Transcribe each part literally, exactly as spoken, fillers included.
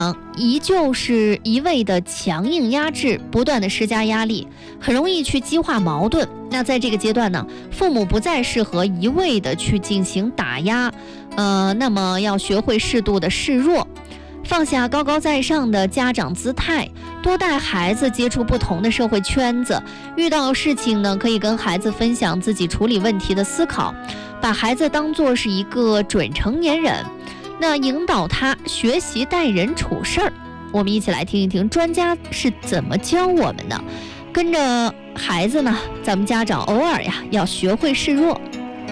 依旧是一味的强硬压制，不断的施加压力，很容易去激化矛盾。那在这个阶段呢，父母不再适合一味的去进行打压，呃，那么要学会适度的示弱，放下高高在上的家长姿态，多带孩子接触不同的社会圈子，遇到事情呢，可以跟孩子分享自己处理问题的思考，把孩子当作是一个准成年人。那引导他学习待人处事儿，我们一起来听一听专家是怎么教我们的。跟着孩子呢，咱们家长偶尔呀要学会示弱。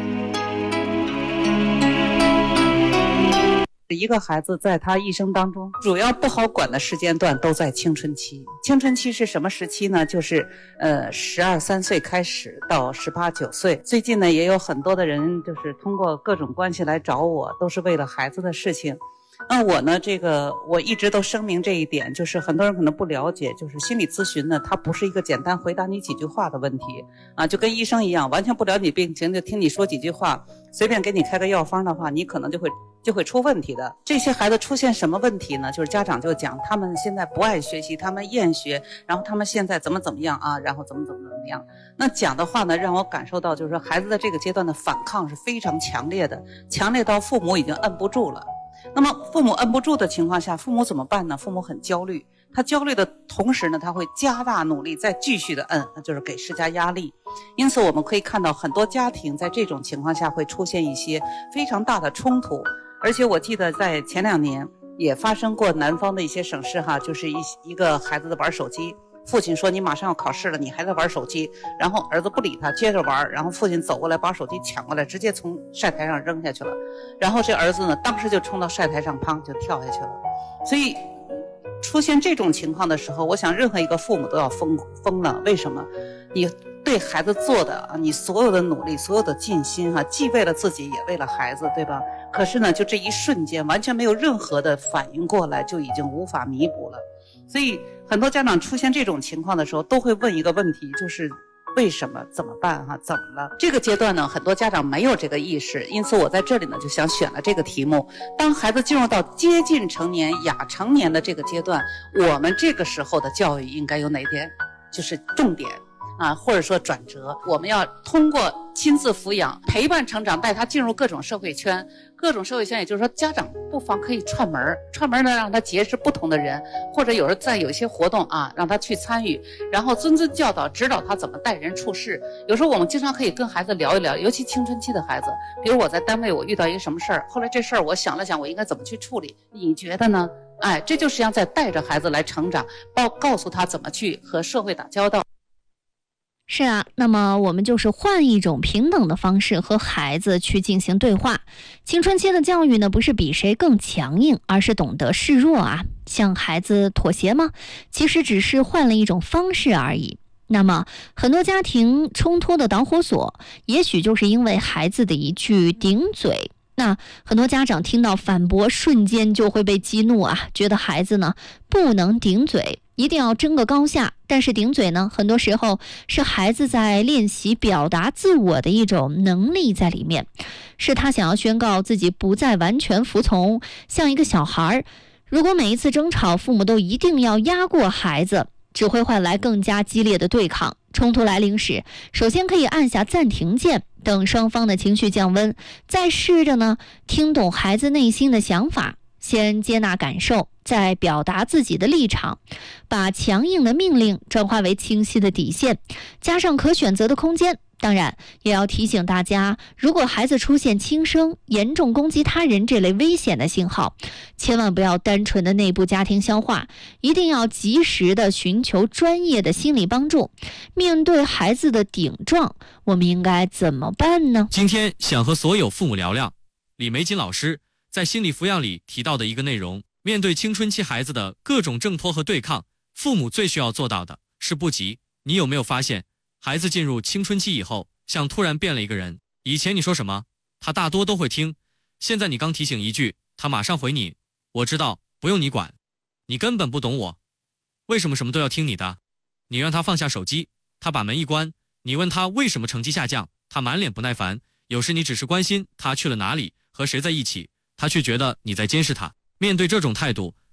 一个孩子在他一生当中主要不好管的时间段都在青春期。青春期是什么时期呢？就是呃十二三岁开始到十八九岁。最近呢也有很多的人就是通过各种关系来找我，都是为了孩子的事情。那我呢，这个我一直都声明这一点，就是很多人可能不了解，就是心理咨询呢，它不是一个简单回答你几句话的问题啊，就跟医生一样，完全不了解你病情，就听你说几句话，随便给你开个药方的话，你可能就会就会出问题的。这些孩子出现什么问题呢？就是家长就讲他们现在不爱学习，他们厌学，然后他们现在怎么怎么样啊，然后怎么怎么怎么样。那讲的话呢，让我感受到就是说孩子的这个阶段的反抗是非常强烈的，强烈到父母已经摁不住了。那么父母摁不住的情况下，父母怎么办呢？父母很焦虑，他焦虑的同时呢，他会加大努力再继续的摁，就是给施加压力。因此我们可以看到很多家庭在这种情况下会出现一些非常大的冲突。而且我记得在前两年也发生过南方的一些省市哈，就是一一个孩子的玩手机，父亲说你马上要考试了，你还在玩手机，然后儿子不理他，接着玩，然后父亲走过来把手机抢过来，直接从晒台上扔下去了。然后这儿子呢，当时就冲到晒台上，砰就跳下去了。所以出现这种情况的时候，我想任何一个父母都要疯疯了。为什么？你对孩子做的啊，你所有的努力，所有的尽心哈、啊，既为了自己，也为了孩子，对吧？可是呢，就这一瞬间，完全没有任何的反应过来，就已经无法弥补了。所以很多家长出现这种情况的时候，都会问一个问题，就是为什么？怎么办？哈，怎么了？这个阶段呢，很多家长没有这个意识，因此我在这里呢，就想选了这个题目。当孩子进入到接近成年、亚成年的这个阶段，我们这个时候的教育应该有哪点？就是重点啊，或者说转折，我们要通过亲自抚养、陪伴成长，带他进入各种社会圈。各种社会圈，也就是说，家长不妨可以串门串门呢，让他结识不同的人，或者有时候在有一些活动啊，让他去参与，然后谆谆教导，指导他怎么待人处事。有时候我们经常可以跟孩子聊一聊，尤其青春期的孩子，比如我在单位我遇到一个什么事儿，后来这事儿我想了想，我应该怎么去处理，你觉得呢？哎，这就实际上在带着孩子来成长，包告诉他怎么去和社会打交道。 是啊，那么我们就是换一种平等的方式和孩子去进行对话。青春期的教育呢，不是比谁更强硬，而是懂得示弱啊。向孩子妥协吗？其实只是换了一种方式而已。那么很多家庭冲突的导火索，也许就是因为孩子的一句顶嘴。那很多家长听到反驳，瞬间就会被激怒啊，觉得孩子呢不能顶嘴，一定要争个高下。但是顶嘴呢，很多时候是孩子在练习表达自我的一种能力在里面，是他想要宣告自己不再完全服从，像一个小孩。如果每一次争吵，父母都一定要压过孩子，只会换来更加激烈的对抗。冲突来临时，首先可以按下暂停键，等双方的情绪降温，再试着呢听懂孩子内心的想法，先接纳感受，再表达自己的立场，把强硬的命令转化为清晰的底线，加上可选择的空间。当然也要提醒大家，如果孩子出现轻生、严重攻击他人这类危险的信号，千万不要单纯的内部家庭消化，一定要及时的寻求专业的心理帮助。面对孩子的顶撞，我们应该怎么办呢？ 今天想和所有父母聊聊李玫瑾老师在心理抚养里提到的一个内容。面对青春期孩子的各种挣脱和对抗，父母最需要做到的是不急。你有没有发现，孩子进入青春期以后，像突然变了一个人。以前你说什么，他大多都会听，现在你刚提醒一句，他马上回你，我知道，不用你管，你根本不懂我，为什么什么都要听你的？你让他放下手机，他把门一关，你问他为什么成绩下降，他满脸不耐烦。有时你只是关心他去了哪里，和谁在一起，他却觉得你在监视他。面对这种态度，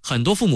很多父母